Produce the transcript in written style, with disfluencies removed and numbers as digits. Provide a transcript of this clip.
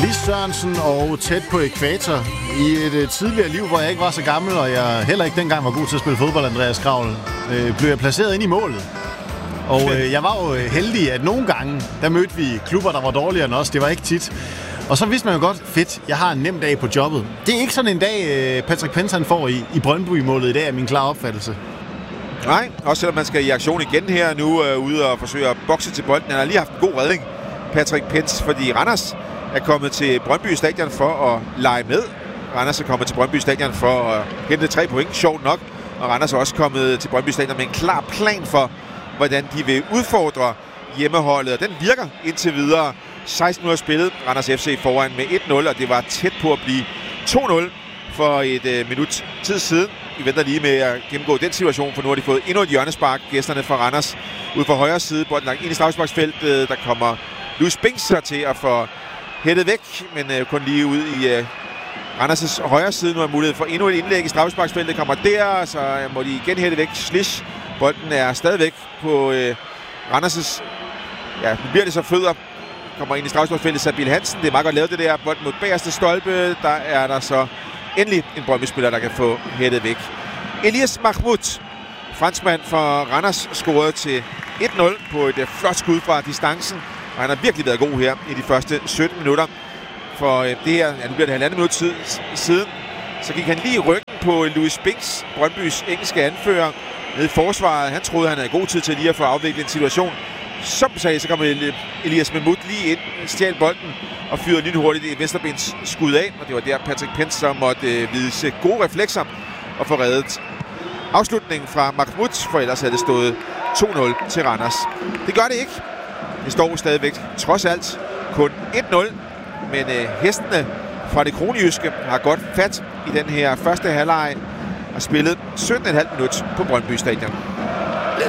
Lis Sørensen og tæt på ækvator. I et tidligere liv, hvor jeg ikke var så gammel, og jeg heller ikke dengang var god til at spille fodbold, Andreas Kravl, blev jeg placeret ind i målet. Og jeg var jo heldig, at nogle gange, der mødte vi klubber, der var dårligere end os. Det var ikke tit. Og så vidste man jo godt, fedt, jeg har en nem dag på jobbet. Det er ikke sådan en dag, Patrick Pence han får i Brøndby-målet i dag, er min klare opfattelse. Nej, også selvom man skal i aktion igen her nu, ude og forsøge at bokse til bolden. Han har lige haft en god redning, Patrick Pence, fordi Randers er kommet til Brøndby Stadion for at lege med. Randers er kommet til Brøndby Stadion for at hente 3 point, sjovt nok. Og Randers er også kommet til Brøndby Stadion med en klar plan for, hvordan de vil udfordre hjemmeholdet. Og den virker indtil videre. 16 minutter spillet, Randers FC foran med 1-0, og det var tæt på at blive 2-0 for et minut tid siden. Vi venter lige med at gennemgå den situation, for nu har de fået endnu et hjørnespark, gæsterne fra Randers. Ude på højre side, bolden lagt ind i straffesparksfeltet, der kommer Louis Binks til at få hættet væk, men kun lige ud i Randers' højre side. Nu er mulighed for endnu et indlæg i straffesparksfeltet, kommer der, så må de igen hætte væk. Slish, bolden er stadigvæk på Randers', ja, nu bliver det så fødder. Kommer ind i straffesparksfeltet, Sabil Hansen. Det er meget godt lavet det der. Bolden mod bagerste stolpe. Der er der så endelig en Brøndby-spiller, der kan få hættet væk. Elias Mahmoud, franskmand for Randers, scorede til 1-0 på et flot skud fra distancen. Og han har virkelig været god her i de første 17 minutter. For det her, ja, nu bliver det halvandet minut siden, så gik han lige i ryggen på Louis Binks, Brøndbys engelske anfører, nede i forsvaret. Han troede, han havde god tid til lige at få afviklet en situation. Som sagde, så kom Elias Mahmoud lige ind, stjal bolden og fyrede lynhurtigt et venstrebens skud af. Og det var der Patrick Pence så måtte vise gode reflekser og få reddet afslutningen fra Mahmoud, for ellers havde det stået 2-0 til Randers. Det gør det ikke. Det står stadigvæk trods alt kun 1-0, men hestene fra det kronjyske har godt fat i den her første halvleg og spillet 17,5 minut på Brøndby Stadion.